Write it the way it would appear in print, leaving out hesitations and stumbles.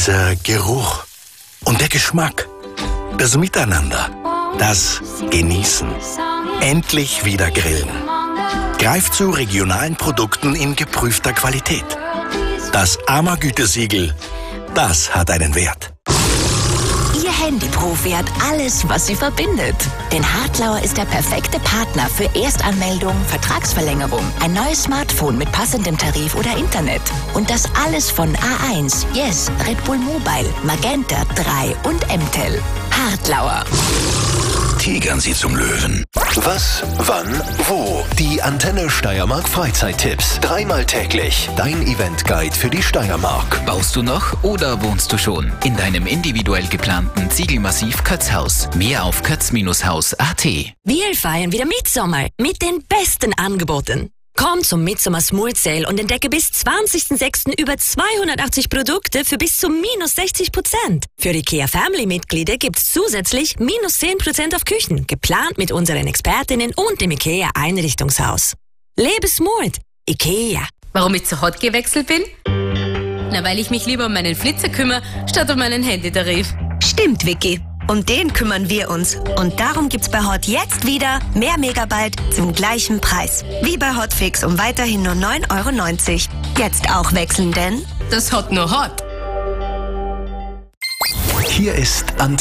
Dieser Geruch und der Geschmack, das Miteinander, das Genießen. Endlich wieder grillen. Greift zu regionalen Produkten in geprüfter Qualität. Das AMA-Gütesiegel, das hat einen Wert. Ihr Handyprofi hat alles, was sie verbindet. Denn Hartlauer ist der perfekte Partner für Erstanmeldung, Vertragsverlängerung, ein neues Smartphone mit passendem Tarif oder Internet. Und das alles von A1, Yes, Red Bull Mobile, Magenta 3 und MTEL. Hartlauer. Tigern Sie zum Löwen. Was, wann, wo? Die Antenne Steiermark Freizeittipps. 3-mal täglich. Dein Eventguide für die Steiermark. Baust du noch oder wohnst du schon in deinem individuell geplanten Ziegelmassiv Kötzhaus? Mehr auf kötz-haus.at. Wir feiern wieder Mitsommer mit den besten Angeboten. Komm zum Midsommar Smooth Sale und entdecke bis 20.06. über 280 Produkte für bis zu -60%. Für IKEA Family-Mitglieder gibt's zusätzlich -10% auf Küchen, geplant mit unseren Expertinnen und dem IKEA Einrichtungshaus. Lebe smooth. IKEA. Warum ich zu Hot gewechselt bin? Na, weil ich mich lieber um meinen Flitzer kümmere, statt um meinen Handytarif. Stimmt, Vicky. Um den kümmern wir uns. Und darum gibt's bei Hot jetzt wieder mehr Megabyte zum gleichen Preis. Wie bei Hotfix um weiterhin nur 9,90 €. Jetzt auch wechseln, denn das Hot nur Hot. Hier ist Antenne.